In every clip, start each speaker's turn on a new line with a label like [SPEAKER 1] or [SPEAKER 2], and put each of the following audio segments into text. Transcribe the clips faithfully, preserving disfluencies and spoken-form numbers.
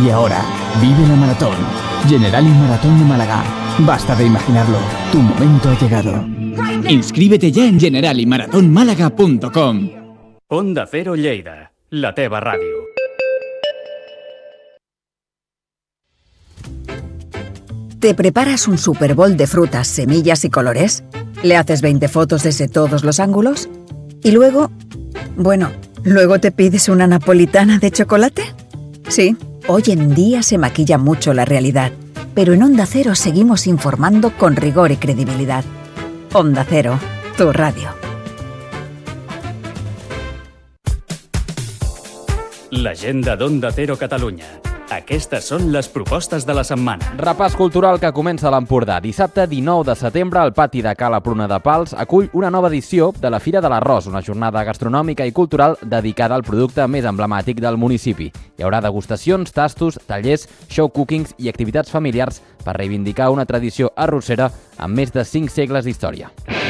[SPEAKER 1] Y ahora, vive la maratón. Generali Maratón de Málaga. Basta de imaginarlo. Tu momento ha llegado. Inscríbete ya en generali maratón málaga punto com.
[SPEAKER 2] Onda Cero Lleida, la teva ràdio.
[SPEAKER 3] ¿Te preparas un Super Bowl de frutas, semillas y colores? ¿Le haces veinte fotos desde todos los ángulos? ¿Y luego? Bueno, ¿luego te pides una napolitana de chocolate? Sí, hoy en día se maquilla mucho la realidad, pero en Onda Cero seguimos informando con rigor y credibilidad. Onda Cero, tu radio.
[SPEAKER 2] L'agenda d'Onda Cero Catalunya. Aquestes són les propostes de la setmana.
[SPEAKER 4] Repàs cultural que comença a l'Empordà. Dissabte dinou de setembre, el pati de Cala Pruna de Pals acull una nova edició de la Fira de l'Arròs, una jornada gastronòmica i cultural dedicada al producte més emblemàtic del municipi. Hi haurà degustacions, tastos, tallers, show cookings i activitats familiars per reivindicar una tradició arrossera amb més de cinc segles d'història.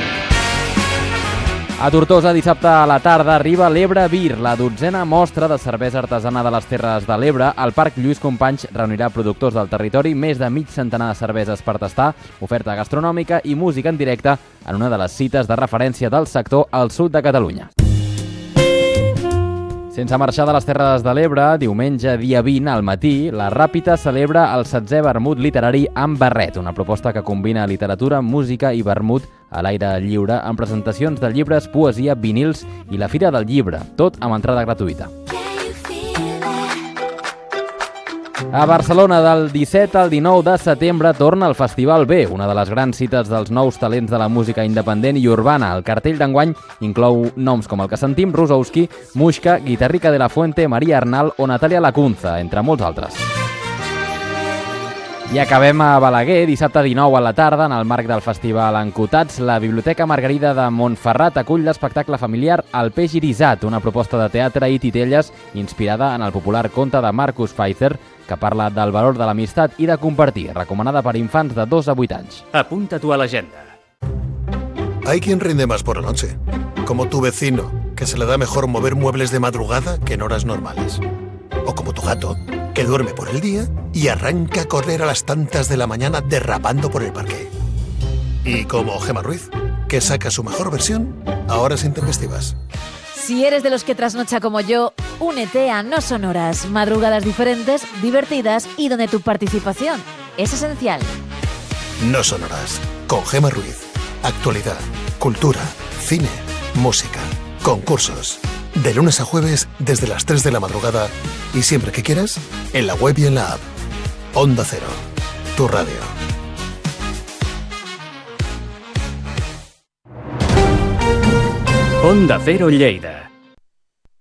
[SPEAKER 4] A Tortosa, dissabte a la tarda, arriba l'Ebre Beer, la dotzena mostra de cervesa artesana de les Terres de l'Ebre. El Parc Lluís Companys reunirà productors del territori, més de mig centenar de cerveses per tastar, oferta gastronòmica i música en directe en una de les cites de referència del sector al sud de Catalunya. Sense marxar de les Terres de l'Ebre, diumenge dia vint al matí, la Ràpita celebra el setzè vermut literari amb barret, una proposta que combina literatura, música i vermut a l'aire lliure amb presentacions de llibres, poesia, vinils i la Fira del Llibre, tot amb entrada gratuïta. A Barcelona, del disset al dinou de setembre, torna el Festival B, una de les grans cites dels nous talents de la música independent i urbana. El cartell d'enguany inclou noms com el que sentim, Rusowski, Muixca, Guitarrica de la Fuente, Maria Arnal o Natàlia Lacunza, entre molts altres. I acabem a Balaguer, dissabte dinou a la tarda, en el marc del festival Encotats, la Biblioteca Margarida de Montferrat acull l'espectacle familiar El peix irisat, una proposta de teatre i titelles inspirada en el popular conte de Marcus Pfeiffer, que parla del valor de l'amistat i de compartir, recomanada per infants de dos a vuit anys.
[SPEAKER 2] Apunta-t'ho a l'agenda.
[SPEAKER 5] Hay quien rinde más por la noche, como tu vecino, que se le da mejor mover muebles de madrugada que en horas normales. O como tu gato, que duerme por el día y arranca a correr a las tantas de la mañana derrapando por el parque. Y como Gemma Ruiz, que saca su mejor versión a horas intempestivas.
[SPEAKER 6] Si eres de los que trasnocha como yo, únete a No Son Horas, madrugadas diferentes, divertidas y donde tu participación es esencial.
[SPEAKER 5] No Son Horas, con Gemma Ruiz. Actualidad, cultura, cine, música, concursos. De lunes a jueves desde las tres de la madrugada y siempre que quieras, en la web y en la app. Onda Cero, tu radio.
[SPEAKER 2] Onda Cero Lleida,